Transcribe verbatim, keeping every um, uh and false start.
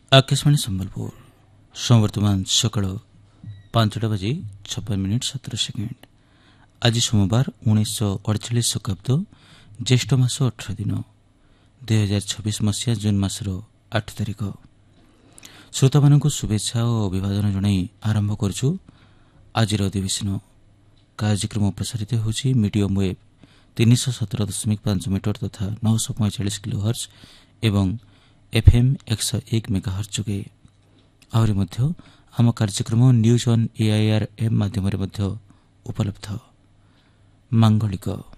आकाशवाणी सम्बलपुर वर्तमान सकाळ पांचटा बजी छप्पन मिनिट सतर सेकेंड आज सोमवार उन्नीस अड़चाश शकाब्द ज्येष्ठ मास अठर दिन दुई हजार छब्बीस मसीहा जून मासर आठ तारिख श्रोता मान शुभेच्छा और अभिवादन जन आरंभ करुछु। आज अधिवेशन कार्यक्रम प्रसारित होछि मीडियम वेब तीन सौ सतर दशमिक पांच मीटर तथा नौ सौ पैंचाश किलो हर्ज एवं एफएम एक सौ एक मेगा हर्ज जोगे आहरी मध्य आम कार्यक्रम न्यूज ऑन एआईआर एम माध्यम उपलब्ध। मांगलिक